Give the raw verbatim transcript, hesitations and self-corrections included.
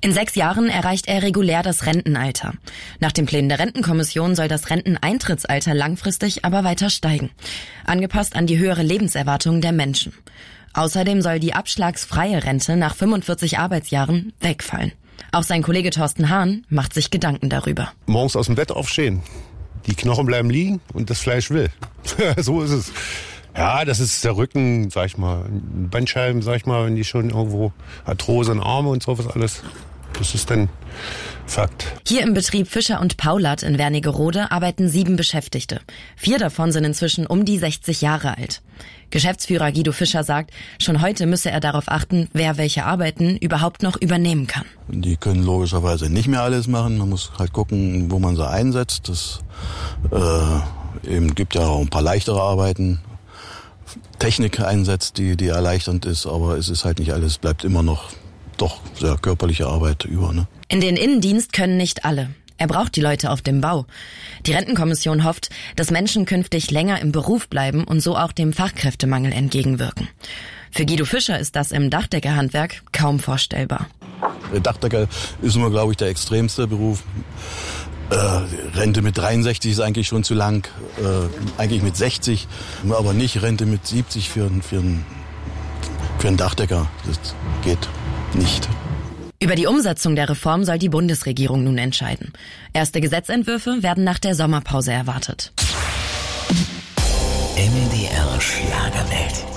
In sechs Jahren erreicht er regulär das Rentenalter. Nach den Plänen der Rentenkommission soll das Renteneintrittsalter langfristig aber weiter steigen, angepasst an die höhere Lebenserwartung der Menschen. Außerdem soll die abschlagsfreie Rente nach fünfundvierzig Arbeitsjahren wegfallen. Auch sein Kollege Thorsten Hahn macht sich Gedanken darüber. Morgens aus dem Bett aufstehen, die Knochen bleiben liegen und das Fleisch will. So ist es. Ja, das ist der Rücken, sag ich mal, Bandscheiben, sag ich mal, wenn die schon irgendwo Arthrose in Arme und sowas alles. Das ist dann Fakt. Hier im Betrieb Fischer und Paulat in Wernigerode arbeiten sieben Beschäftigte. Vier davon sind inzwischen um die sechzig Jahre alt. Geschäftsführer Guido Fischer sagt, schon heute müsse er darauf achten, wer welche Arbeiten überhaupt noch übernehmen kann. Die können logischerweise nicht mehr alles machen. Man muss halt gucken, wo man sie einsetzt. Es äh, eben gibt ja auch ein paar leichtere Arbeiten. Technik einsetzt, die, die erleichternd ist, aber es ist halt nicht alles, bleibt immer noch doch sehr körperliche Arbeit über. Ne? In den Innendienst können nicht alle. Er braucht die Leute auf dem Bau. Die Rentenkommission hofft, dass Menschen künftig länger im Beruf bleiben und so auch dem Fachkräftemangel entgegenwirken. Für Guido Fischer ist das im Dachdeckerhandwerk kaum vorstellbar. Der Dachdecker ist immer, glaube ich, der extremste Beruf. Äh, Rente mit dreiundsechzig ist eigentlich schon zu lang, äh, eigentlich mit sechzig, aber nicht Rente mit siebzig für, für, für einen Dachdecker. Das geht nicht. Über die Umsetzung der Reform soll die Bundesregierung nun entscheiden. Erste Gesetzentwürfe werden nach der Sommerpause erwartet. M D R Schlagerwelt.